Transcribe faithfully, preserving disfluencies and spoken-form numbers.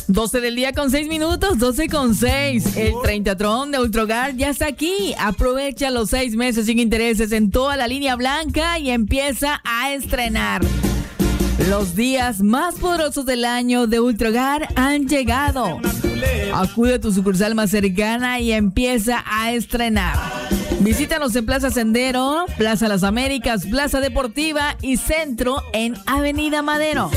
doce del día con seis minutos, doce con seis. El Treintatrón de Ultrahogar ya está aquí. Aprovecha los seis meses sin intereses en toda la línea blanca y empieza a estrenar. Los días más poderosos del año de Ultrahogar han llegado. Acude a tu sucursal más cercana y empieza a estrenar. Visítanos en Plaza Sendero, Plaza Las Américas, Plaza Deportiva y Centro en Avenida Madero.